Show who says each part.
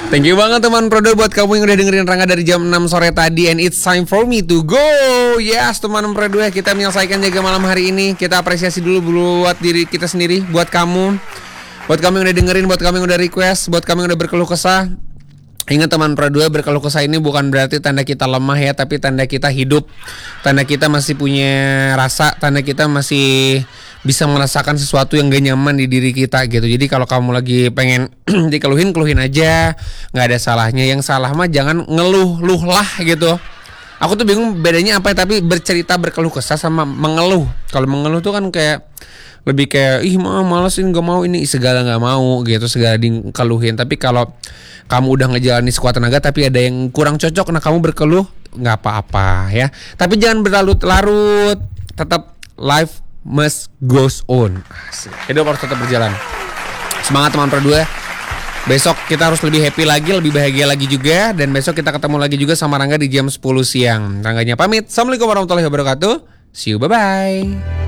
Speaker 1: Thank you banget teman Prodo buat kamu yang udah dengerin Rangga dari jam 6 sore tadi. And it's time for me to go. Yes teman Prodo ya, kita menyelesaikan jaga malam hari ini. Kita apresiasi dulu buat diri kita sendiri, buat kamu. Buat kamu yang udah dengerin, buat kamu yang udah request, buat kamu yang udah berkeluh kesah. Ingat teman Prodo, berkeluh kesah ini bukan berarti tanda kita lemah ya, tapi tanda kita hidup. Tanda kita masih punya rasa, tanda kita masih bisa merasakan sesuatu yang gak nyaman di diri kita gitu. Jadi kalau kamu lagi pengen dikeluhin, keluhin aja, nggak ada salahnya. Yang salah mah jangan ngeluh lah gitu. Aku tuh bingung bedanya apa ya, tapi bercerita berkeluh kesah sama mengeluh. Kalau mengeluh tuh kan kayak lebih kayak males ini, nggak mau ini, segala nggak mau gitu, segala dikeluhin. Tapi kalau kamu udah ngejalanin sekuat tenaga tapi ada yang kurang cocok, nah kamu berkeluh nggak apa-apa ya. Tapi jangan berlarut-larut, tetap life must goes on. Hidup harus tetap berjalan. Semangat teman Pro 2. Besok kita harus lebih happy lagi, lebih bahagia lagi juga. Dan besok kita ketemu lagi juga sama Rangga di jam 10 siang. Rangganya pamit. Assalamualaikum warahmatullahi wabarakatuh. See you, bye-bye.